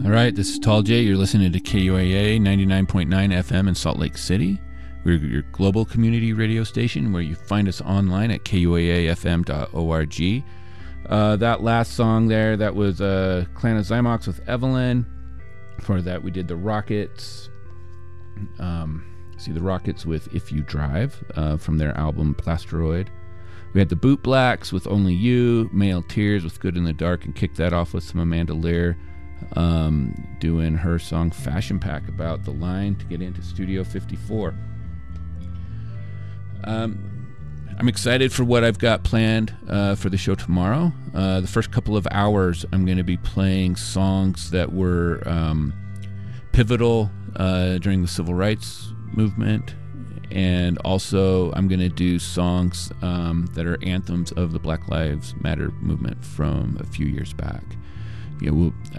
All right, this is Tall J. You're listening to KUAA 99.9 FM in Salt Lake City. We're your global community radio station where you find us online at kuaafm.org. That last song there, that was Clan of Zymox with Evelyn. Before that, we did the Rockets. The Rockets with If You Drive from their album Plasteroid. We had the Boot Blacks with Only You, Male Tears with Good in the Dark, and kicked that off with some Amanda Lear doing her song Fashion Pack about the line to get into Studio 54. I'm excited for what I've got planned for the show tomorrow. The first couple of hours, I'm going to be playing songs that were pivotal during the Civil Rights Movement, and also I'm going to do songs that are anthems of the Black Lives Matter movement from a few years back.